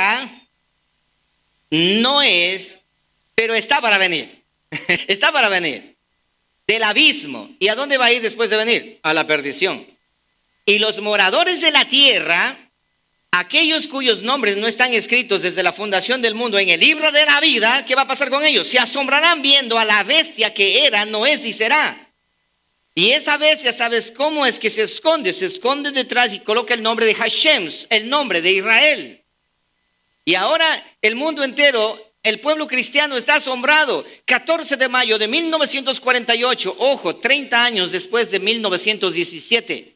A: no es, pero está para venir. Está para venir. Del abismo. ¿Y a dónde va a ir después de venir? A la perdición. Y los moradores de la tierra, aquellos cuyos nombres no están escritos desde la fundación del mundo en el libro de la vida, ¿qué va a pasar con ellos? Se asombrarán viendo a la bestia que era, no es y será. Y esa bestia, ¿sabes cómo es que se esconde? Se esconde detrás y coloca el nombre de Hashem, el nombre de Israel. Y ahora el mundo entero, el pueblo cristiano está asombrado. 14 de mayo de 1948, ojo, 30 años después de 1917.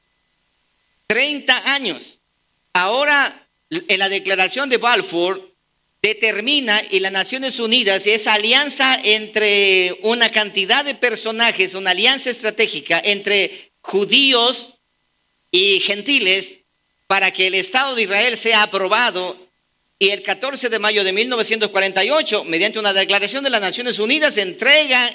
A: 30 años. Ahora, en la declaración de Balfour, determina y las Naciones Unidas, esa alianza entre una cantidad de personajes, una alianza estratégica entre judíos y gentiles para que el Estado de Israel sea aprobado. Y el 14 de mayo de 1948, mediante una declaración de las Naciones Unidas, entregan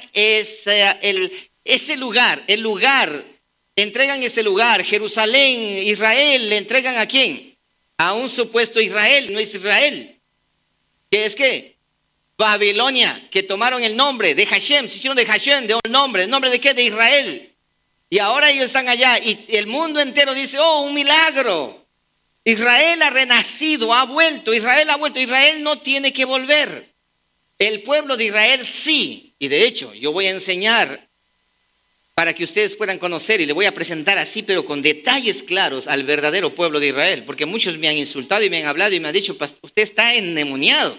A: ese lugar, entregan ese lugar, Jerusalén, Israel, ¿le entregan a quién? A un supuesto Israel, no es Israel. ¿Qué es qué? Babilonia, que tomaron el nombre de Hashem, se hicieron de Hashem, de un nombre. ¿El nombre de qué? De Israel. Y ahora ellos están allá y el mundo entero dice, oh, un milagro. Israel ha renacido, ha vuelto, Israel no tiene que volver. El pueblo de Israel sí. Y de hecho, yo voy a enseñar para que ustedes puedan conocer y le voy a presentar así, pero con detalles claros al verdadero pueblo de Israel, porque muchos me han insultado y me han hablado y me han dicho, usted está endemoniado.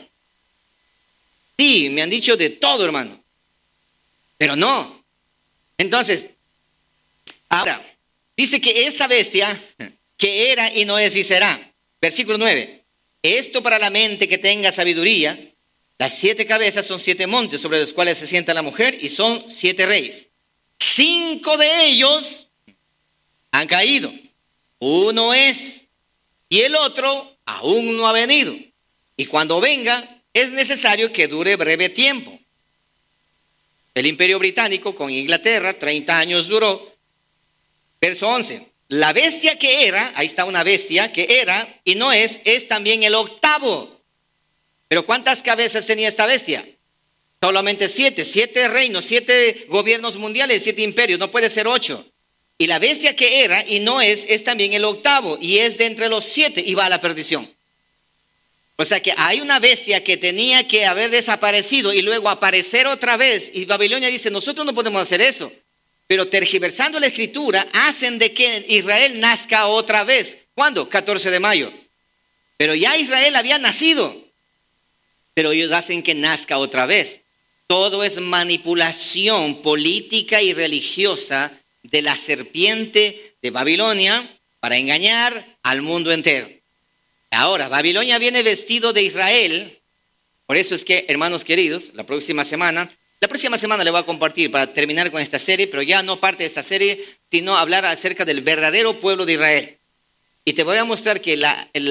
A: Sí, me han dicho de todo, hermano, pero no. Entonces, ahora, dice que esta bestia, que era y no es y será, versículo 9, esto para la mente que tenga sabiduría, las 7 cabezas son 7 montes sobre los cuales se sienta la mujer y son 7 reyes. 5 de ellos han caído. Uno es y el otro aún no ha venido. Y cuando venga es necesario que dure breve tiempo. El Imperio Británico con Inglaterra 30 años duró. Verso 11. La bestia que era, ahí está una bestia que era y no es también el octavo. Pero ¿cuántas cabezas tenía esta bestia? Solamente 7 reinos, 7 gobiernos mundiales, 7 imperios, no puede ser 8. Y la bestia que era y no es también el octavo, y es de entre los 7 y va a la perdición. O sea que hay una bestia que tenía que haber desaparecido y luego aparecer otra vez. Y Babilonia dice, nosotros no podemos hacer eso. Pero tergiversando la escritura, hacen de que Israel nazca otra vez. ¿Cuándo? 14 de mayo. Pero ya Israel había nacido. Pero ellos hacen que nazca otra vez. Todo es manipulación política y religiosa de la serpiente de Babilonia para engañar al mundo entero. Ahora, Babilonia viene vestido de Israel. Por eso es que, hermanos queridos, la próxima semana le voy a compartir para terminar con esta serie, pero ya no parte de esta serie, sino hablar acerca del verdadero pueblo de Israel. Y te voy a mostrar que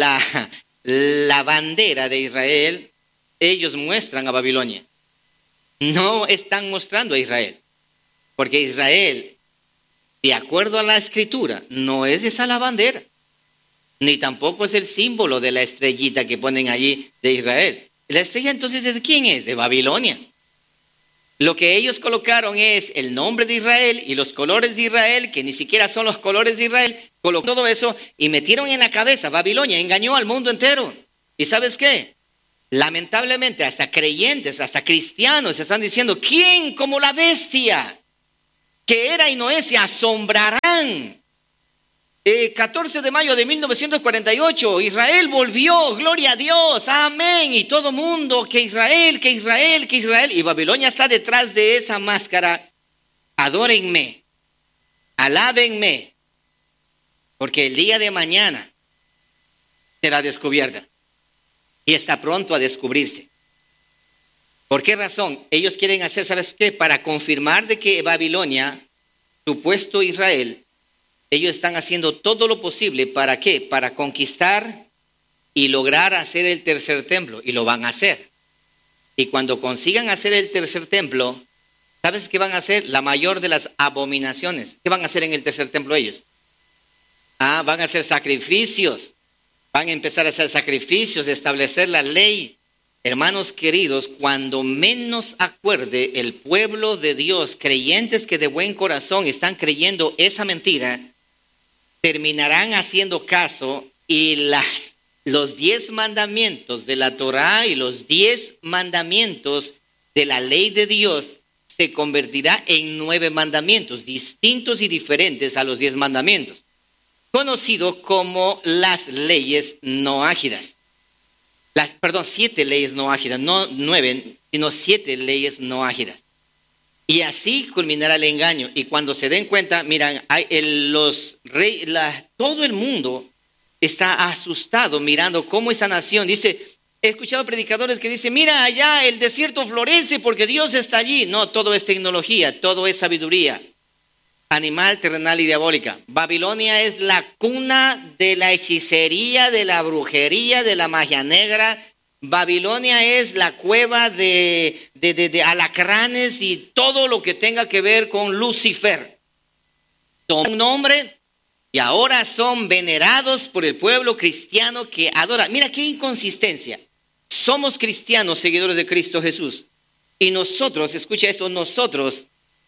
A: la bandera de Israel, ellos muestran a Babilonia. No están mostrando a Israel, porque Israel, de acuerdo a la escritura, no es esa la bandera, ni tampoco es el símbolo de la estrellita que ponen allí de Israel. La estrella entonces, ¿de quién es? De Babilonia. Lo que ellos colocaron es el nombre de Israel y los colores de Israel, que ni siquiera son los colores de Israel. Colocó todo eso y metieron en la cabeza. Babilonia engañó al mundo entero. ¿Y sabes qué? Lamentablemente, hasta creyentes, hasta cristianos están diciendo, ¿quién como la bestia que era y no es? Se asombrarán. 14 de mayo de 1948, Israel volvió, gloria a Dios, amén. Y todo mundo, que Israel, que Israel, que Israel. Y Babilonia está detrás de esa máscara. Adórenme, alábenme, porque el día de mañana será descubierta. Y está pronto a descubrirse. ¿Por qué razón? Ellos quieren hacer, ¿sabes qué? Para confirmar de que Babilonia, supuesto Israel, ellos están haciendo todo lo posible. ¿Para qué? Para conquistar y lograr hacer el tercer templo. Y lo van a hacer. Y cuando consigan hacer el tercer templo, ¿sabes qué van a hacer? La mayor de las abominaciones. ¿Qué van a hacer en el tercer templo ellos? Van a hacer sacrificios. Van a empezar a hacer sacrificios, establecer la ley. Hermanos queridos, cuando menos acuerde el pueblo de Dios, creyentes que de buen corazón están creyendo esa mentira, terminarán haciendo caso y los 10 mandamientos de la Torá y los 10 mandamientos de la ley de Dios se convertirá en 9 mandamientos distintos y diferentes a los 10 mandamientos, conocido como las leyes noágidas. 7 leyes noágidas, no 9, sino 7 leyes noágidas. Y así culminará el engaño. Y cuando se den cuenta, miran, todo el mundo está asustado mirando cómo esta nación dice. He escuchado predicadores que dicen, mira, allá el desierto florece porque Dios está allí. No, todo es tecnología, todo es sabiduría animal, terrenal y diabólica. Babilonia es la cuna de la hechicería, de la brujería, de la magia negra. Babilonia es la cueva de alacranes y todo lo que tenga que ver con Lucifer. Toman un nombre y ahora son venerados por el pueblo cristiano que adora. Mira qué inconsistencia. Somos cristianos, seguidores de Cristo Jesús. Y nosotros, escucha esto, nosotros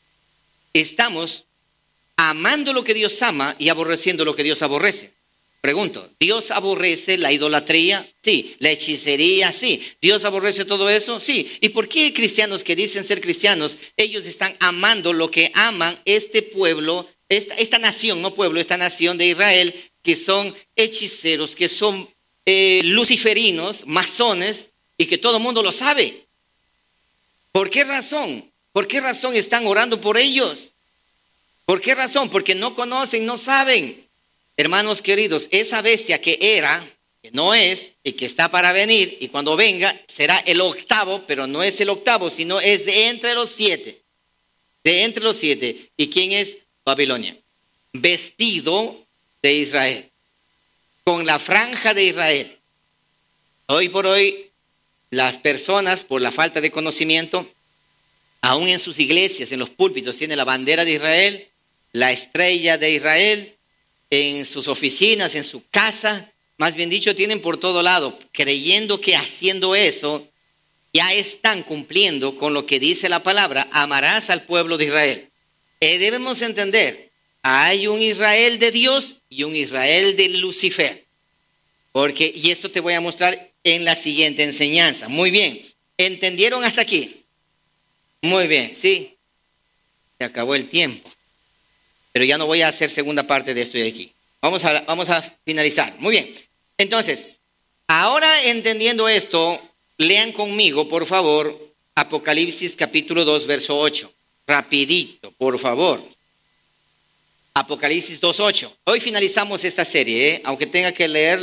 A: estamos amando lo que Dios ama y aborreciendo lo que Dios aborrece. Pregunto, ¿Dios aborrece la idolatría? Sí. ¿La hechicería? Sí. ¿Dios aborrece todo eso? Sí. ¿Y por qué cristianos que dicen ser cristianos, ellos están amando lo que aman este pueblo, esta nación, no pueblo, esta nación de Israel, que son hechiceros, que son luciferinos, masones, y que todo el mundo lo sabe? ¿Por qué razón? ¿Por qué razón están orando por ellos? ¿Por qué razón? Porque no conocen, no saben. Hermanos queridos, esa bestia que era, que no es y que está para venir, y cuando venga será el octavo, pero no es el octavo, sino es de entre los 7. De entre los 7. ¿Y quién es? Babilonia. Vestido de Israel. Con la franja de Israel. Hoy por hoy, las personas, por la falta de conocimiento, aún en sus iglesias, en los púlpitos, tienen la bandera de Israel, la estrella de Israel, en sus oficinas, en su casa, más bien dicho, tienen por todo lado, creyendo que haciendo eso ya están cumpliendo con lo que dice la palabra, amarás al pueblo de Israel. Debemos entender, hay un Israel de Dios y un Israel de Lucifer. Y esto te voy a mostrar en la siguiente enseñanza. Muy bien, ¿entendieron hasta aquí? Muy bien, sí. Se acabó el tiempo. Pero ya no voy a hacer segunda parte de esto de aquí. Vamos a finalizar. Muy bien. Entonces, ahora entendiendo esto, lean conmigo, por favor, Apocalipsis capítulo 2, verso 8. Rapidito, por favor. Apocalipsis 2:8. Hoy finalizamos esta serie, aunque tenga que leer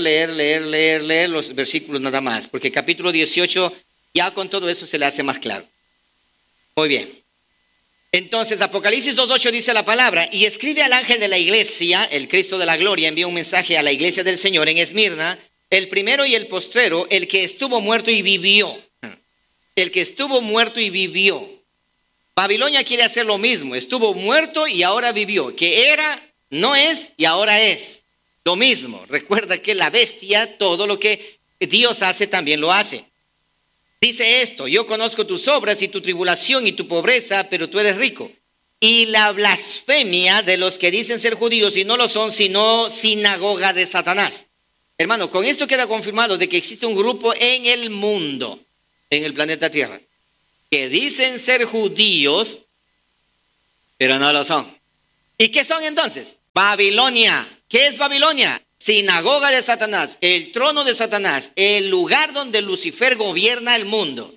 A: los versículos nada más, porque capítulo 18 ya con todo eso se le hace más claro. Muy bien. Entonces, Apocalipsis 2:8 dice la palabra, y escribe al ángel de la iglesia, el Cristo de la gloria, envía un mensaje a la iglesia del Señor en Esmirna, el primero y el postrero, el que estuvo muerto y vivió. El que estuvo muerto y vivió. Babilonia quiere hacer lo mismo, estuvo muerto y ahora vivió, que era, no es y ahora es. Lo mismo, recuerda que la bestia, todo lo que Dios hace también lo hace. Dice esto: yo conozco tus obras y tu tribulación y tu pobreza, pero tú eres rico. Y la blasfemia de los que dicen ser judíos y no lo son, sino sinagoga de Satanás. Hermano, con esto queda confirmado de que existe un grupo en el mundo, en el planeta Tierra, que dicen ser judíos, pero no lo son. ¿Y qué son entonces? Babilonia. ¿Qué es Babilonia? Sinagoga de Satanás, el trono de Satanás, el lugar donde Lucifer gobierna el mundo.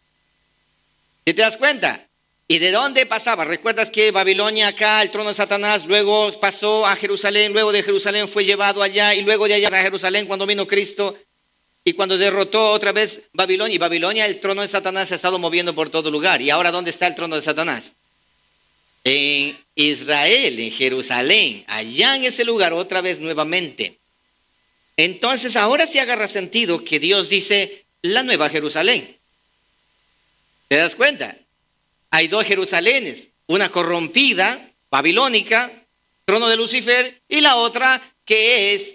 A: ¿Sí te das cuenta? ¿Y de dónde pasaba? ¿Recuerdas que Babilonia acá, el trono de Satanás, luego pasó a Jerusalén, luego de Jerusalén fue llevado allá y luego de allá a Jerusalén cuando vino Cristo y cuando derrotó otra vez Babilonia? Y Babilonia, el trono de Satanás, se ha estado moviendo por todo lugar. ¿Y ahora dónde está el trono de Satanás? En Israel, en Jerusalén, allá en ese lugar otra vez nuevamente. Entonces ahora sí agarra sentido que Dios dice la nueva Jerusalén. ¿Te das cuenta? Hay dos Jerusalenes, una corrompida, babilónica, trono de Lucifer, y la otra que es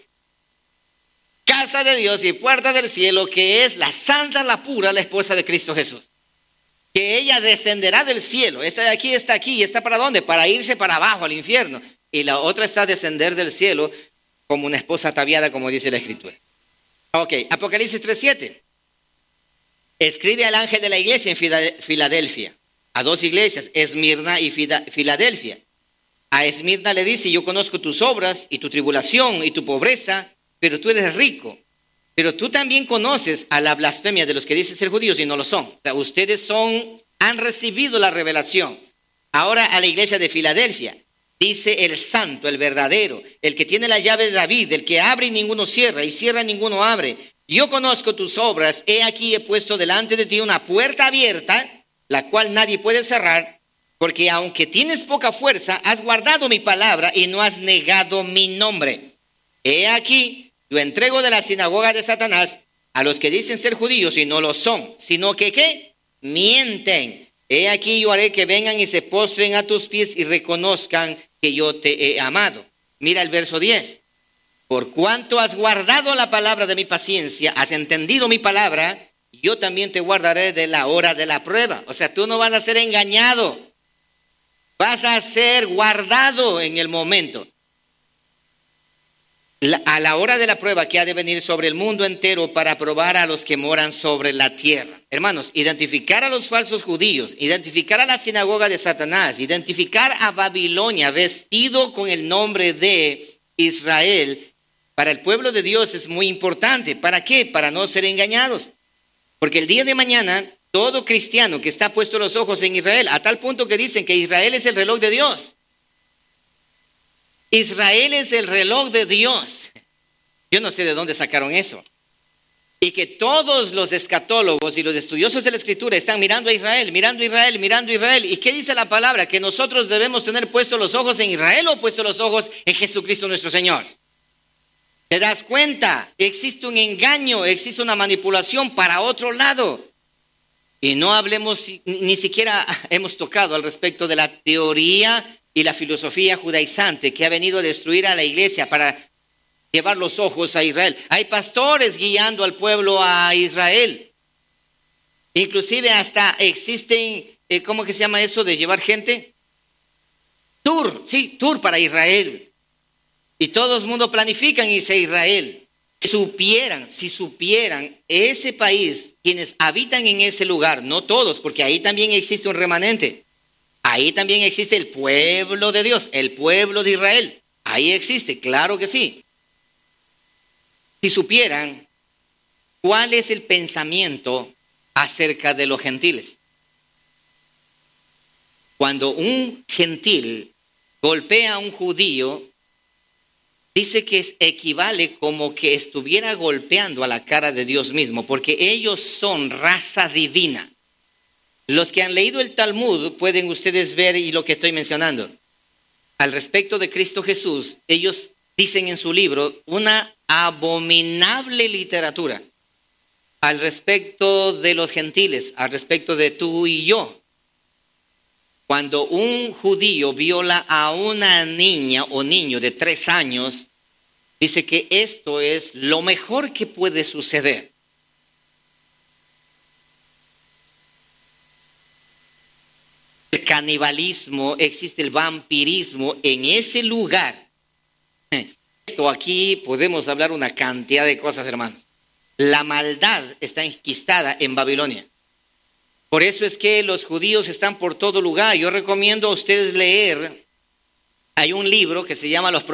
A: casa de Dios y puerta del cielo, que es la santa, la pura, la esposa de Cristo Jesús. Que ella descenderá del cielo. Esta de aquí está aquí. ¿Y está para dónde? Para irse para abajo al infierno. Y la otra está a descender del cielo como una esposa ataviada, como dice la Escritura. Ok, Apocalipsis 3:7. Escribe al ángel de la iglesia en Filadelfia. A dos iglesias, Esmirna y Filadelfia. A Esmirna le dice: yo conozco tus obras y tu tribulación y tu pobreza, pero tú eres rico. Pero tú también conoces a la blasfemia de los que dicen ser judíos y no lo son. O sea, ustedes han recibido la revelación. Ahora a la iglesia de Filadelfia, dice el santo, el verdadero, el que tiene la llave de David, el que abre y ninguno cierra, y cierra y ninguno abre. Yo conozco tus obras, he aquí he puesto delante de ti una puerta abierta, la cual nadie puede cerrar, porque aunque tienes poca fuerza, has guardado mi palabra y no has negado mi nombre. He aquí, yo entrego de la sinagoga de Satanás a los que dicen ser judíos y no lo son, sino que ¿qué? Mienten. He aquí yo haré que vengan y se postren a tus pies y reconozcan que yo te he amado. Mira el verso 10. Por cuanto has guardado la palabra de mi paciencia, has entendido mi palabra, yo también te guardaré de la hora de la prueba. O sea, tú no vas a ser engañado. Vas a ser guardado en el momento. A la hora de la prueba que ha de venir sobre el mundo entero para probar a los que moran sobre la tierra. Hermanos, identificar a los falsos judíos, identificar a la sinagoga de Satanás, identificar a Babilonia vestido con el nombre de Israel, para el pueblo de Dios es muy importante. ¿Para qué? Para no ser engañados. Porque el día de mañana, todo cristiano que está puesto los ojos en Israel, a tal punto que dicen que Israel es el reloj de Dios. Israel es el reloj de Dios. Yo no sé de dónde sacaron eso. Y que todos los escatólogos y los estudiosos de la Escritura están mirando a Israel, mirando a Israel, mirando a Israel. ¿Y qué dice la palabra? Que nosotros debemos tener puestos los ojos en Israel o puestos los ojos en Jesucristo nuestro Señor. ¿Te das cuenta? Existe un engaño, existe una manipulación para otro lado. Y no hablemos, ni siquiera hemos tocado al respecto de la teoría y la filosofía judaizante que ha venido a destruir a la iglesia para llevar los ojos a Israel. Hay pastores guiando al pueblo a Israel. Inclusive hasta existen, ¿cómo que se llama eso de llevar gente? Tour, sí, tour para Israel. Y todo el mundo planifican irse a Israel. Si supieran ese país, quienes habitan en ese lugar, no todos, porque ahí también existe un remanente. Ahí también existe el pueblo de Dios, el pueblo de Israel. Ahí existe, claro que sí. Si supieran cuál es el pensamiento acerca de los gentiles. Cuando un gentil golpea a un judío, dice que equivale como que estuviera golpeando a la cara de Dios mismo, porque ellos son raza divina. Los que han leído el Talmud pueden ustedes ver y lo que estoy mencionando. Al respecto de Cristo Jesús, ellos dicen en su libro una abominable literatura al respecto de los gentiles, al respecto de tú y yo. Cuando un judío viola a una niña o niño de 3 años, dice que esto es lo mejor que puede suceder. canibalismo, existe el vampirismo en ese lugar. Esto aquí podemos hablar una cantidad de cosas, hermanos. La maldad está enquistada en Babilonia. Por eso es que los judíos están por todo lugar. Yo recomiendo a ustedes leer, hay un libro que se llama Los